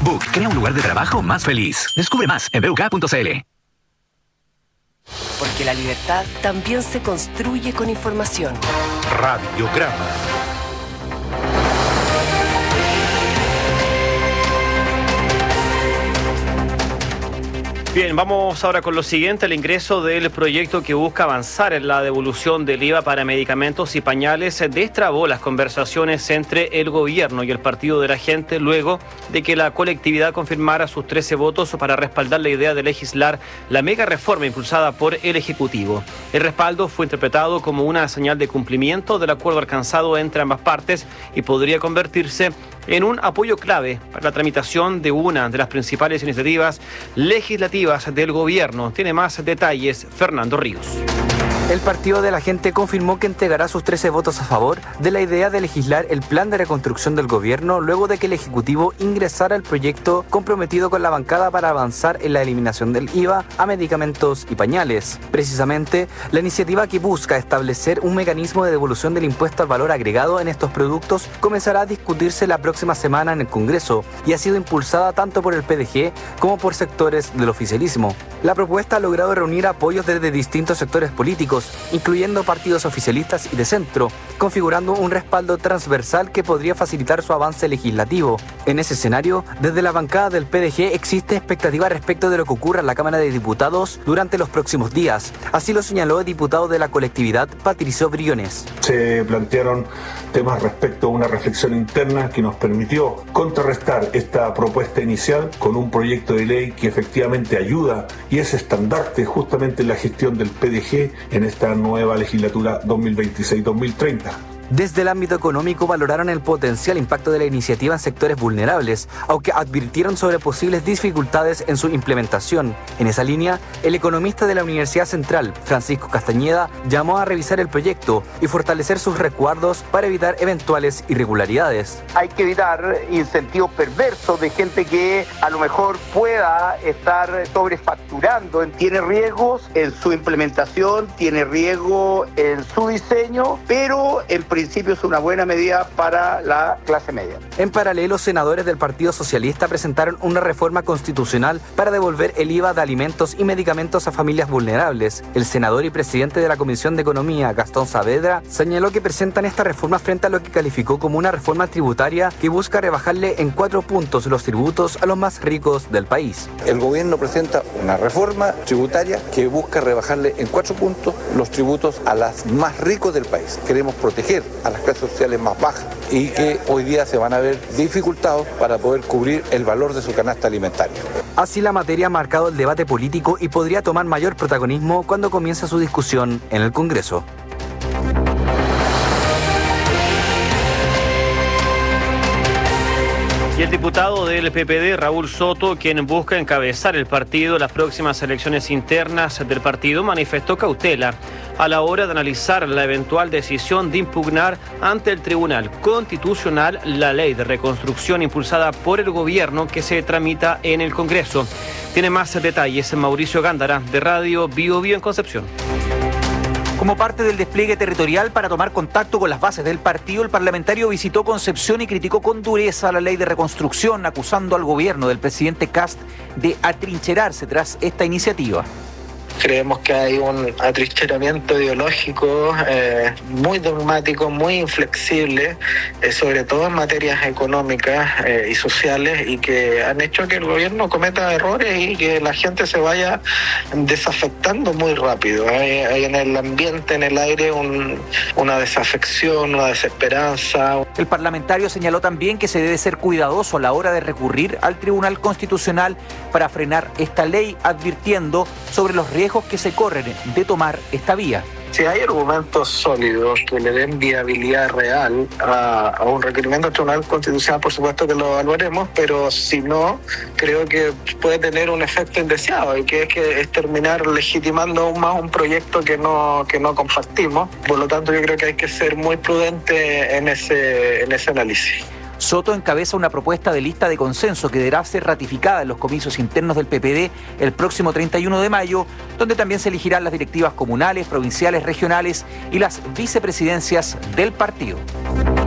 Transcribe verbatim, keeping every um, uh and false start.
Book crea un lugar de trabajo más feliz. Descubre más en b u k punto c l. Porque la libertad también se construye con información. Radiograma. Bien, vamos ahora con lo siguiente, el ingreso del proyecto que busca avanzar en la devolución del I V A para medicamentos y pañales destrabó las conversaciones entre el gobierno y el Partido de la Gente luego de que la colectividad confirmara sus trece votos para respaldar la idea de legislar la mega reforma impulsada por el Ejecutivo. El respaldo fue interpretado como una señal de cumplimiento del acuerdo alcanzado entre ambas partes y podría convertirse en un apoyo clave para la tramitación de una de las principales iniciativas legislativas del gobierno. Tiene más detalles Fernando Ríos. El Partido de la Gente confirmó que entregará sus trece votos a favor de la idea de legislar el plan de reconstrucción del gobierno luego de que el Ejecutivo ingresara el proyecto comprometido con la bancada para avanzar en la eliminación del I V A a medicamentos y pañales. Precisamente, la iniciativa que busca establecer un mecanismo de devolución del impuesto al valor agregado en estos productos comenzará a discutirse la próxima semana en el Congreso y ha sido impulsada tanto por el P D G como por sectores del oficialismo. La propuesta ha logrado reunir apoyos desde distintos sectores políticos, incluyendo partidos oficialistas y de centro, configurando un respaldo transversal que podría facilitar su avance legislativo. En ese escenario, desde la bancada del P D G existe expectativa respecto de lo que ocurra en la Cámara de Diputados durante los próximos días. Así lo señaló el diputado de la colectividad, Patricio Briones. Se plantearon temas respecto a una reflexión interna que nos permitió contrarrestar esta propuesta inicial con un proyecto de ley que efectivamente ayuda y es estandarte justamente en la gestión del P D G en esta nueva legislatura dos mil veintiséis dos mil treinta. Desde el ámbito económico valoraron el potencial impacto de la iniciativa en sectores vulnerables, aunque advirtieron sobre posibles dificultades en su implementación. En esa línea, el economista de la Universidad Central, Francisco Castañeda, llamó a revisar el proyecto y fortalecer sus resguardos para evitar eventuales irregularidades. Hay que evitar incentivos perversos de gente que a lo mejor pueda estar sobrefacturando. Tiene riesgos en su implementación, tiene riesgo en su diseño, pero en principio es una buena medida para la clase media. En paralelo, senadores del Partido Socialista presentaron una reforma constitucional para devolver el I V A de alimentos y medicamentos a familias vulnerables. El senador y presidente de la Comisión de Economía, Gastón Saavedra, señaló que presentan esta reforma frente a lo que calificó como una reforma tributaria que busca rebajarle en cuatro puntos los tributos a los más ricos del país. El gobierno presenta una reforma tributaria que busca rebajarle en cuatro puntos los tributos a los más ricos del país. Queremos proteger a las clases sociales más bajas y que hoy día se van a ver dificultados para poder cubrir el valor de su canasta alimentaria. Así la materia ha marcado el debate político y podría tomar mayor protagonismo cuando comience su discusión en el Congreso. Y el diputado del P P D, Raúl Soto, quien busca encabezar el partido en las próximas elecciones internas del partido, manifestó cautela a la hora de analizar la eventual decisión de impugnar ante el Tribunal Constitucional la ley de reconstrucción impulsada por el gobierno que se tramita en el Congreso. Tiene más detalles Mauricio Gándara, de Radio Bio Bio en Concepción. Como parte del despliegue territorial para tomar contacto con las bases del partido, el parlamentario visitó Concepción y criticó con dureza la ley de reconstrucción, acusando al gobierno del presidente Kast de atrincherarse tras esta iniciativa. Creemos que hay un atrincheramiento ideológico eh, muy dogmático, muy inflexible, eh, sobre todo en materias económicas eh, y sociales, y que han hecho que el gobierno cometa errores y que la gente se vaya desafectando muy rápido. Hay, hay en el ambiente, en el aire, un, una desafección, una desesperanza. El parlamentario señaló también que se debe ser cuidadoso a la hora de recurrir al Tribunal Constitucional para frenar esta ley, advirtiendo sobre los riesgos que se corren de tomar esta vía. Si hay argumentos sólidos que le den viabilidad real a, a un requerimiento del Tribunal Constitucional, por supuesto que lo evaluaremos, pero si no, creo que puede tener un efecto indeseado, y que es que es terminar legitimando aún más un proyecto que no, que no compartimos. Por lo tanto, yo creo que hay que ser muy prudente en ese, en ese análisis. Soto encabeza una propuesta de lista de consenso que deberá ser ratificada en los comicios internos del P P D el próximo treinta y uno de mayo, donde también se elegirán las directivas comunales, provinciales, regionales y las vicepresidencias del partido.